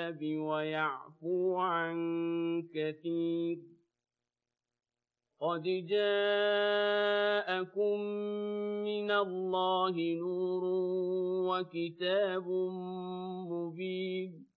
الكتاب ويعفو عن كثير قد جاءكم من الله نور وكتاب مبين